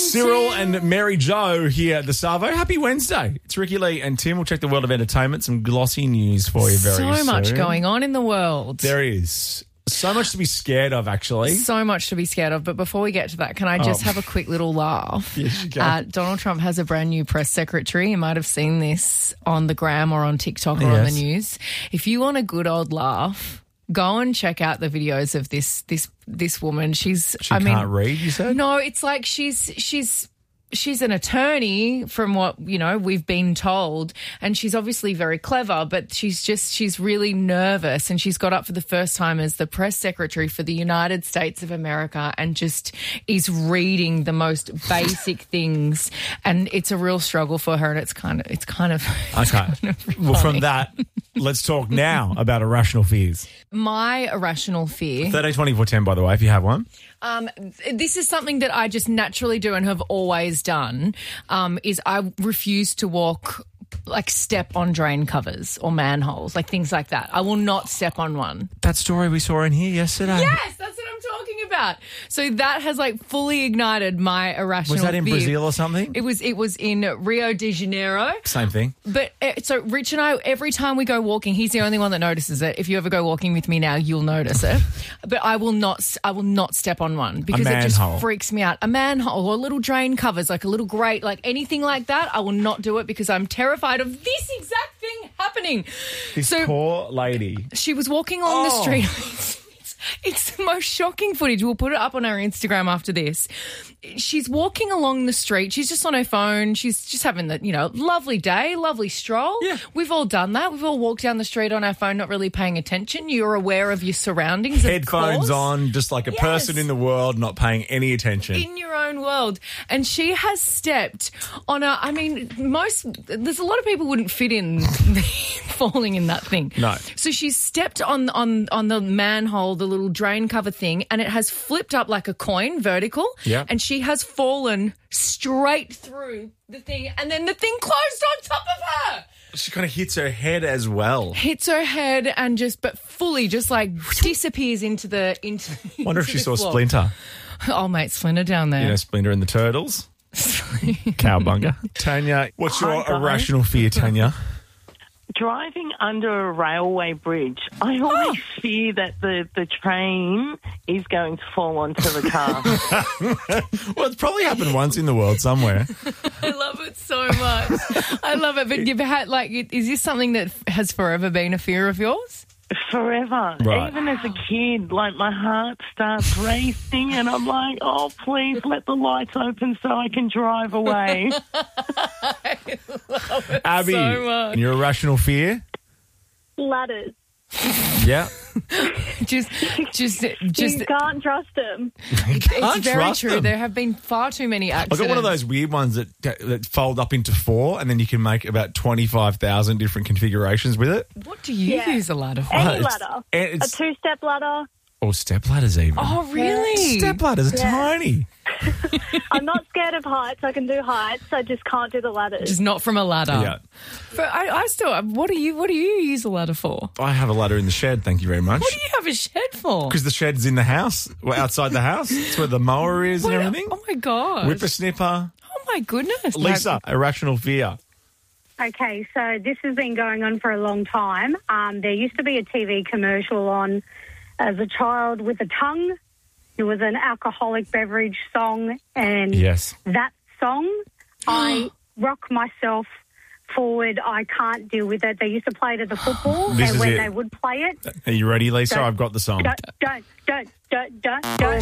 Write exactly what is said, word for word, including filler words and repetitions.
Cyril and Mary Jo here at the Savo. Happy Wednesday. It's Ricky Lee and Tim. We'll check the world of entertainment. Some glossy news for you very so soon. So much going on in the world. There is. So much to be scared of, actually. So much to be scared of. But before we get to that, can I just oh. have a quick little laugh? Yes, you can. Uh, Donald Trump has a brand new press secretary. You might have seen this on the gram or on TikTok or yes. on the news. If you want a good old laugh, go and check out the videos of this this this woman. She's She I can't mean, read, you said? No, it's like she's she's she's an attorney from what, you know, we've been told, and she's obviously very clever, but she's just she's really nervous, and she's got up for the first time as the press secretary for the United States of America and just is reading the most basic things, and it's a real struggle for her, and it's kind of it's kind of Okay. kind of well, from funny. that, let's talk now about irrational fears. My irrational fear. thirteen twenty-four ten, by the way, if you have one. Um, this is something that I just naturally do and have always done, um, is I refuse to walk, like step on drain covers or manholes, like things like that. I will not step on one. That story we saw in here yesterday. Yes, that's what I'm talking about. So that has like fully ignited my irrational Was that in fear. Brazil or something? It was, it was in Rio de Janeiro. Same thing. But uh, so Rich and I, every time we go walking, he's the only one that notices it. If you ever go walking with me now, you'll notice it. But I will not, I will not step on one because it just manhole. freaks me out. A manhole or little drain covers, like a little grate, like anything like that, I will not do it because I'm terrified of this exact thing happening. This so poor lady. she was walking along the Oh. street. It's the most shocking footage. We'll put it up on our Instagram after this. She's walking along the street. She's just on her phone. She's just having the, you know, lovely day, lovely stroll. Yeah. We've all done that. We've all walked down the street on our phone, not really paying attention. You're aware of your surroundings. of Headphones course. on, just like a Yes. person in the world, not paying any attention. In your own world. And she has stepped on a, I mean, most, there's a lot of people wouldn't fit in falling in that thing. No. So she's stepped on, on, on the manhole, the little drain cover thing, and it has flipped up like a coin, vertical. Yeah. And she has fallen straight through the thing, and then the thing closed on top of her. She kind of hits her head as well. Hits her head and just, but fully just like disappears into the, into Wonder if into she the saw floor. Splinter. Oh, mate, Splinter down there. You know, Splinter and the Turtles. Cowbunga. Tanya, what's your Hi, guys. irrational fear, Tanya? Driving under a railway bridge, I always fear that the, the train is going to fall onto the car. Well, it's probably happened once in the world somewhere. I love it so much. I love it. But you've had, like, is this something that has forever been a fear of yours? Forever. Right. Even as a kid, like my heart starts racing and I'm like, oh, please let the lights open so I can drive away. Abby, so much. your irrational fear? Ladders. Yeah. Just, just, just. You can't trust them. It's Can't very trust true. them. There have been far too many I accidents. got one of those weird ones that that fold up into four, and then you can make about twenty-five thousand different configurations with it. What do you Yeah. use a ladder for? Any it's- ladder. it's- a two-step ladder. Or step ladders even. Oh, really? Step ladders are Yeah. tiny. I'm not scared of heights. I can do heights. I just can't do the ladders. Just not from a ladder. Yeah. But I, I still. What do you? What do you use a ladder for? I have a ladder in the shed, thank you very much. What do you have a shed for? Because the shed's in the house, well, outside the house. It's where the mower is and What- everything. Oh my god! Whippersnipper. Oh my goodness, Lisa, irrational fear. Okay, so this has been going on for a long time. Um, there used to be a T V commercial on as a child with a tongue. It was an alcoholic beverage song, and Yes. that song, I rock myself forward. I can't deal with it. They used to play it at the football, This and is when it. they would play it, Are you ready, Lisa? Don't- I've got the song. don't, don't, don't, don't, don't, don't.